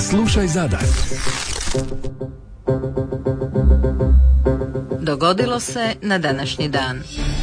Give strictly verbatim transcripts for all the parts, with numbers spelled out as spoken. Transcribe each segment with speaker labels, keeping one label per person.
Speaker 1: Slušaj Zadar.
Speaker 2: Dogodilo se na današnji dan.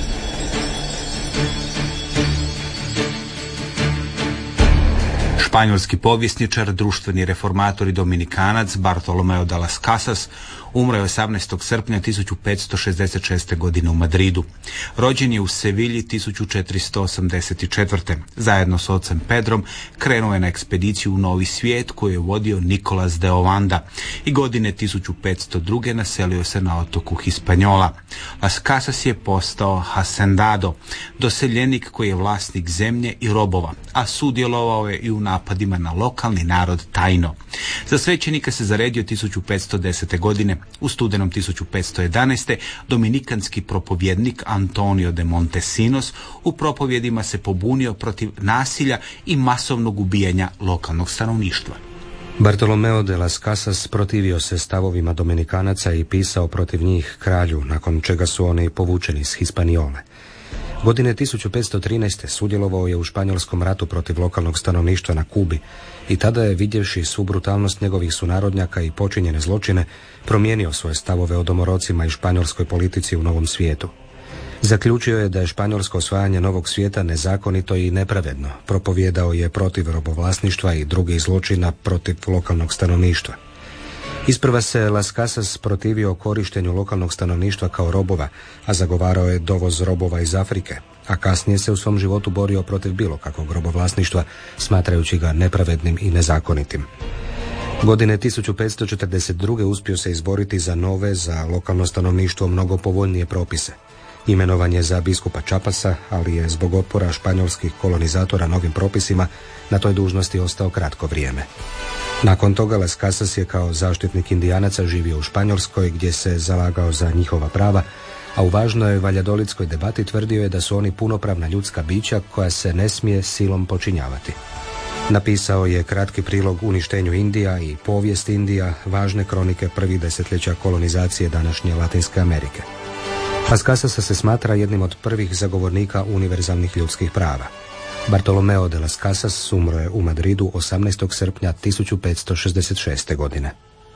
Speaker 3: Španjolski povjesničar, društveni reformator i dominikanac Bartolomeo de las Casas umro je osamnaestog srpnja tisuću petsto šezdeset šeste. godine u Madridu. Rođen je u Sevilji tisuću četiristo osamdeset četvrte. Zajedno s ocem Pedrom krenuo je na ekspediciju u Novi svijet koju je vodio Nicolas de Ovanda i godine tisuću petsto druge. naselio se na otoku Hispaniola. Las Casas je postao hacendado, doseljenik koji je vlasnik zemlje i robova, a sudjelovao je i u napadima na lokalni narod tajno. Za svećenika se zaredio tisuću petsto desete. godine. U studenom tisuću petsto jedanaeste. dominikanski propovjednik Antonio de Montesinos u propovjedima se pobunio protiv nasilja i masovnog ubijanja lokalnog stanovništva.
Speaker 4: Bartolomeo de las Casas protivio se stavovima dominikanaca i pisao protiv njih kralju, nakon čega su oni povučeni iz Hispaniole. Godine tisuću petsto trinaeste. sudjelovao je u španjolskom ratu protiv lokalnog stanovništva na Kubi i tada je, vidjevši svu brutalnost njegovih sunarodnjaka i počinjene zločine, promijenio svoje stavove o domorocima i španjolskoj politici u Novom svijetu. Zaključio je da je španjolsko osvajanje Novog svijeta nezakonito i nepravedno. Propovijedao je protiv robovlasništva i drugih zločina protiv lokalnog stanovništva. Isprva se Las Casas protivio korištenju lokalnog stanovništva kao robova, a zagovarao je dovoz robova iz Afrike, a kasnije se u svom životu borio protiv bilo kakvog robovlasništva, smatrajući ga nepravednim i nezakonitim. Godine tisuću petsto četrdeset druge. uspio se izboriti za nove, za lokalno stanovništvo mnogo povoljnije propise. Imenovan je za biskupa Čapasa, ali je zbog otpora španjolskih kolonizatora novim propisima na toj dužnosti ostao kratko vrijeme. Nakon toga Las Casas je kao zaštitnik indijanaca živio u Španjolskoj, gdje se zalagao za njihova prava, a u važnoj valjadolidskoj debati tvrdio je da su oni punopravna ljudska bića koja se ne smije silom počinjavati. Napisao je kratki prilog uništenju Indija i povijest Indija, važne kronike prvih desetljeća kolonizacije današnje Latinske Amerike. Las Casasa se smatra jednim od prvih zagovornika univerzalnih ljudskih prava. Bartolomeo de las Casas umro je u Madridu osamnaestog srpnja tisuću petsto šezdeset šeste. godine.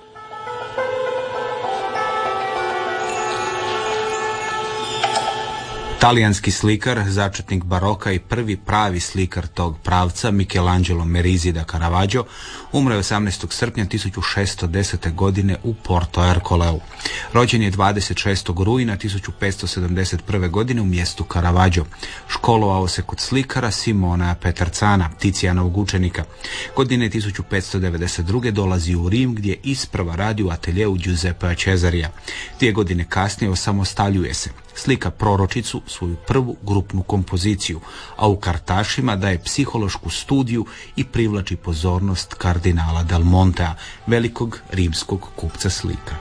Speaker 3: Talijanski slikar, začetnik baroka i prvi pravi slikar tog pravca, Michelangelo Merisi da Caravaggio, umro je osamnaestog srpnja tisuću šesto desete. godine u Porto Ercoleu. Rođen je dvadeset šestog rujna tisuću petsto sedamdeset prve. godine u mjestu Caravaggio. Školovao se kod slikara Simona Peterzana, Ticijanovog učenika. Godine tisuću petsto devedeset druge. dolazi u Rim, gdje isprva radi u ateljeu Giuseppea Cesarija. Dvije godine kasnije osamostaljuje se. Slika proročicu, svoju prvu grupnu kompoziciju, a u Kartašima daje psihološku studiju i privlači pozornost kardinala Del Montea, velikog rimskog kupca slika.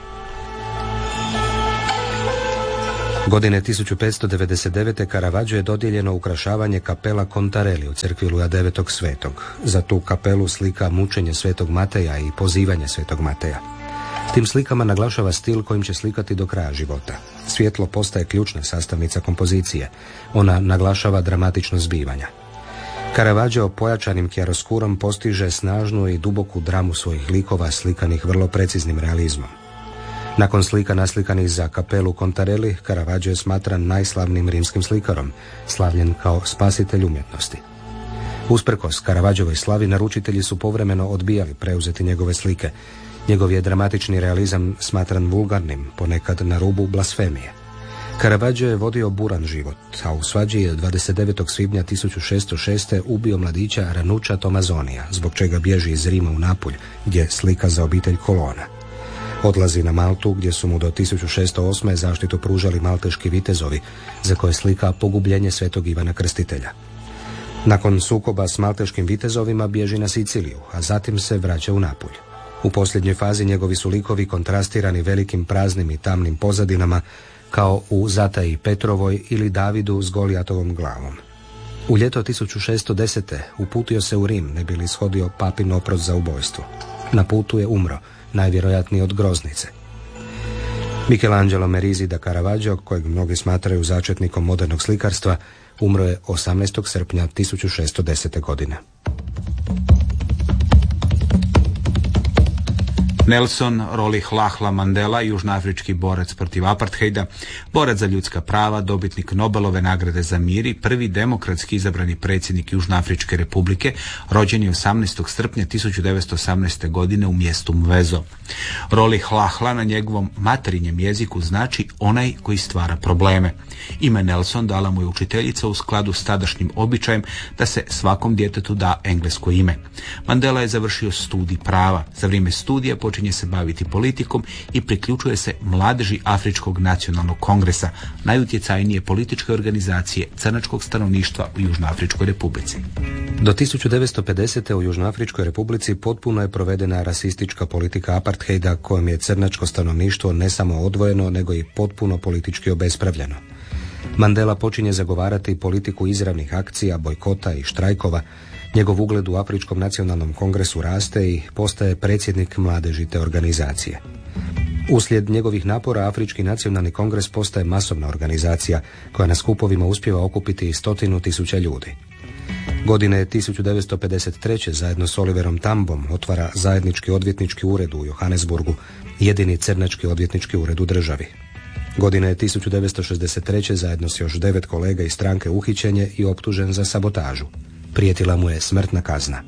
Speaker 4: Godine tisuću petsto devedeset devete. Caravaggio je dodijeljeno ukrašavanje kapela Contarelli u crkvi Luja devetog. Svetog. Za tu kapelu slika mučenje Svetog Mateja i pozivanje Svetog Mateja. Tim slikama naglašava stil kojim će slikati do kraja života. Svjetlo postaje ključna sastavnica kompozicije. Ona naglašava dramatičnost zbivanja. Caravaggio pojačanim chiaroscurom postiže snažnu i duboku dramu svojih likova slikanih vrlo preciznim realizmom. Nakon slika naslikanih za kapelu Contarelli, Caravaggio je smatran najslavnijim rimskim slikarom, slavljen kao spasitelj umjetnosti. Usprkos Caravaggiovoj slavi, naručitelji su povremeno odbijali preuzeti njegove slike. Njegov je dramatični realizam smatran vulgarnim, ponekad na rubu blasfemije. Caravaggio je vodio buran život, a u svađi je dvadeset devetog svibnja tisuću šesto šeste. ubio mladića Ranuccia Tomazonija, zbog čega bježi iz Rima u Napulj, gdje slika za obitelj Colonna. Odlazi na Maltu, gdje su mu do tisuću šesto osme. zaštitu pružali malteški vitezovi, za koje slika pogubljenje Svetog Ivana Krstitelja. Nakon sukoba s malteškim vitezovima bježi na Siciliju, a zatim se vraća u Napulj. U posljednjoj fazi njegovi su likovi kontrastirani velikim praznim i tamnim pozadinama, kao u Zataji Petrovoj ili Davidu s Golijatovom glavom. U ljeto tisuću šesto desete. uputio se u Rim, ne bi li ishodio papin oprost za ubojstvo. Na putu je umro, najvjerojatnije od groznice. Michelangelo Merisi da Caravaggio, kojeg mnogi smatraju začetnikom modernog slikarstva, umro je osamnaestog srpnja tisuću šesto desete. godine.
Speaker 3: Nelson Rolihlahla Mandela, južnoafrički borac protiv apartheida, borac za ljudska prava, dobitnik Nobelove nagrade za mir i prvi demokratski izabrani predsjednik Južnoafričke republike, rođen je osamnaestog srpnja tisuću devetsto osamnaeste. godine u mjestu Mvezo. Rolihlahla na njegovom materinjem jeziku znači onaj koji stvara probleme. Ime Nelson dala mu je učiteljica u skladu s tadašnjim običajem da se svakom djetetu da englesko ime. Mandela je završio studij prava. Za vrijeme studija počinje se baviti politikom i priključuje se Mladeži Afričkog nacionalnog kongresa, najutjecajnije političke organizacije crnačkog stanovništva u Južnoafričkoj republici.
Speaker 4: Do tisuću devetsto pedesete. u Južnoafričkoj republici potpuno je provedena rasistička politika apartheida kojom je crnačko stanovništvo ne samo odvojeno, nego i potpuno politički obespravljeno. Mandela počinje zagovarati politiku izravnih akcija, bojkota i štrajkova. Njegov ugled u Afričkom nacionalnom kongresu raste i postaje predsjednik mladeži te organizacije. Uslijed njegovih napora Afrički nacionalni kongres postaje masovna organizacija koja na skupovima uspijeva okupiti stotinu tisuća ljudi. Godine tisuću devetsto pedeset treće. zajedno s Oliverom Tambom otvara zajednički odvjetnički ured u Johannesburgu, jedini crnački odvjetnički ured u državi. Godine tisuću devetsto šezdeset treće. zajedno s još devet kolega iz stranke uhićen je i optužen za sabotažu. Prijetila mu je smrtna kazna.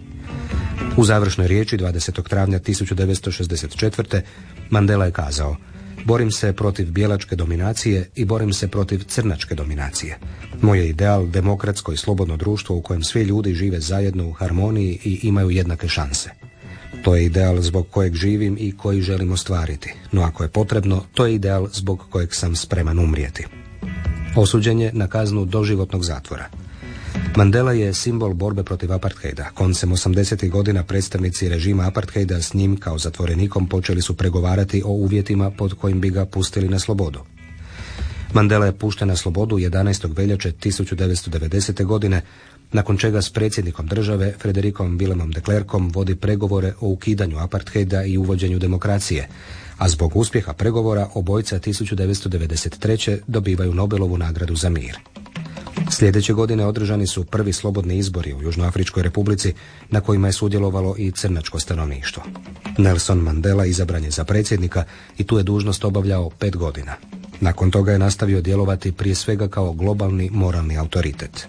Speaker 4: U završnoj riječi dvadesetog travnja tisuću devetsto šezdeset četvrte. Mandela je kazao: "Borim se protiv bijelačke dominacije i borim se protiv crnačke dominacije. Moj je ideal demokratsko i slobodno društvo u kojem svi ljudi žive zajedno u harmoniji i imaju jednake šanse. To je ideal zbog kojeg živim i koji želim ostvariti, no ako je potrebno, to je ideal zbog kojeg sam spreman umrijeti." Osuđen je na kaznu doživotnog zatvora. Mandela je simbol borbe protiv apartheida. Koncem osamdesetih godina predstavnici režima apartheida s njim kao zatvorenikom počeli su pregovarati o uvjetima pod kojim bi ga pustili na slobodu. Mandela je pušten na slobodu jedanaestog veljače tisuću devetsto devedesete. godine, nakon čega s predsjednikom države Frederikom Willemom de Klerkom vodi pregovore o ukidanju apartheida i uvođenju demokracije, a zbog uspjeha pregovora obojica tisuću devetsto devedeset treće. dobivaju Nobelovu nagradu za mir. Sljedeće godine održani su prvi slobodni izbori u Južnoafričkoj republici na kojima je sudjelovalo i crnačko stanovništvo. Nelson Mandela izabran je za predsjednika i tu je dužnost obavljao pet godina. Nakon toga je nastavio djelovati prije svega kao globalni moralni autoritet.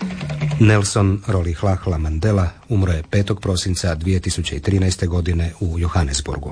Speaker 4: Nelson Rolihlahla Mandela umro je petog prosinca dvije tisuće trinaeste. godine u Johannesburgu.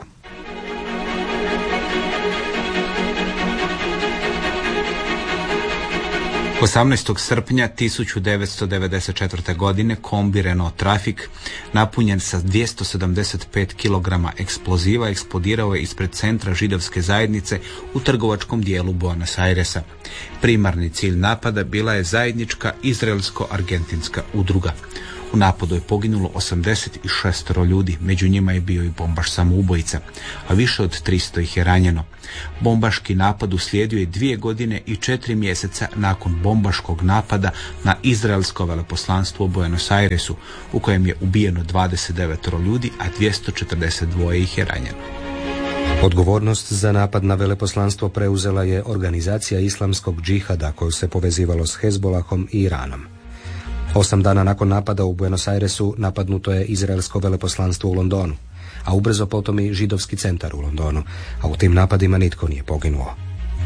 Speaker 3: osamnaestog srpnja tisuću devetsto devedeset četvrte. godine kombi Renault Traffic napunjen sa dvjesto sedamdeset pet kilograma eksploziva eksplodirao je ispred centra židovske zajednice u trgovačkom dijelu Buenos Airesa. Primarni cilj napada bila je zajednička izraelsko-argentinska udruga. U napadu je poginulo osamdeset šest ljudi, među njima je bio i bombaš samoubojica, a više od tristo ih je ranjeno. Bombaški napad uslijedio je dvije godine i četiri mjeseca nakon bombaškog napada na izraelsko veleposlanstvo u Buenos Airesu, u kojem je ubijeno dvadeset devet ljudi, a dvjesto četrdeset dva ih je ranjeno.
Speaker 4: Odgovornost za napad na veleposlanstvo preuzela je organizacija islamskog džihada koju se povezivalo s Hezbolahom i Iranom. Osam dana nakon napada u Buenos Airesu napadnuto je izraelsko veleposlanstvo u Londonu, a ubrzo potom i židovski centar u Londonu, a u tim napadima nitko nije poginuo.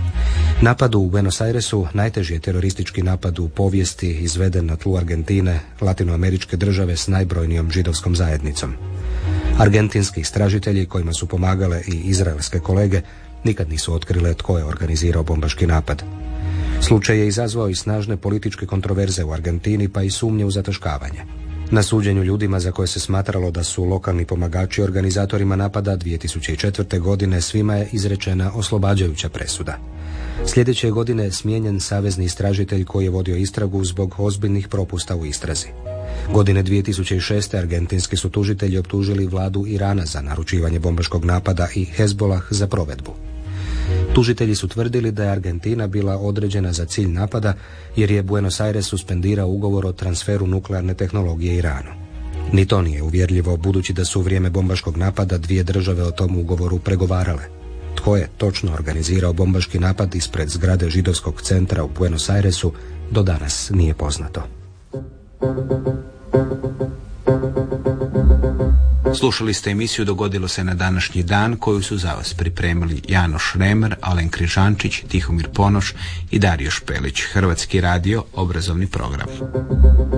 Speaker 4: Napad u Buenos Airesu najteži je teroristički napad u povijesti izveden na tlu Argentine, latinoameričke države s najbrojnijom židovskom zajednicom. Argentinski istražitelji, kojima su pomagale i izraelske kolege, nikad nisu otkrile tko je organizirao bombaški napad. Slučaj je izazvao i snažne političke kontroverze u Argentini, pa i sumnje u zataškavanje. Na suđenju ljudima za koje se smatralo da su lokalni pomagači organizatorima napada dvije tisuće četvrte. godine svima je izrečena oslobađajuća presuda. Sljedeće godine smijenjen savezni istražitelj koji je vodio istragu zbog ozbiljnih propusta u istrazi. Godine dvije tisuće šeste. argentinski su tužitelji optužili vladu Irana za naručivanje bombaškog napada i Hezbolah za provedbu. Tužitelji su tvrdili da je Argentina bila određena za cilj napada jer je Buenos Aires suspendirao ugovor o transferu nuklearne tehnologije Iranu. Ni to nije uvjerljivo, budući da su u vrijeme bombaškog napada dvije države o tom ugovoru pregovarale. Tko je točno organizirao bombaški napad ispred zgrade židovskog centra u Buenos Airesu do danas nije poznato.
Speaker 3: Slušali ste emisiju Dogodilo se na današnji dan, koju su za vas pripremili Janoš Remer, Alen Križančić, Tihomir Ponoš i Dario Špelić. Hrvatski radio, obrazovni program.